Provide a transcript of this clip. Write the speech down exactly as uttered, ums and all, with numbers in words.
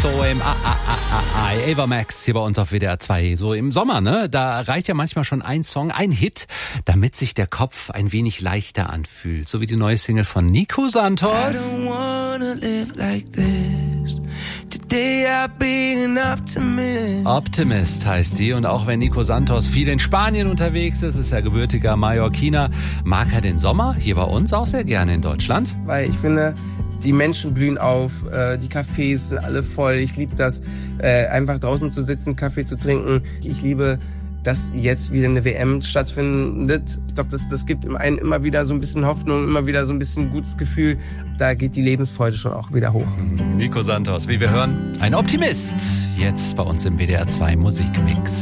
So im A A A A Ava Max hier bei uns auf W D R zwei. So im Sommer, ne? Da reicht ja manchmal schon ein Song, ein Hit, damit sich der Kopf ein wenig leichter anfühlt. So wie die neue Single von Nico Santos. I don't wanna live like this. Today I've been an optimist. Optimist heißt die. Und auch wenn Nico Santos viel in Spanien unterwegs ist, ist er gebürtiger Mallorquiner, mag er den Sommer hier bei uns auch sehr gerne in Deutschland. Weil ich finde, die Menschen blühen auf, äh, die Cafés sind alle voll. Ich liebe das, äh, einfach draußen zu sitzen, Kaffee zu trinken. Ich liebe, dass jetzt wieder eine W M stattfindet. Ich glaube, das, das gibt einem immer wieder so ein bisschen Hoffnung, immer wieder so ein bisschen gutes Gefühl. Da geht die Lebensfreude schon auch wieder hoch. Nico Santos, wie wir hören, ein Optimist. Jetzt bei uns im W D R zwei Musikmix.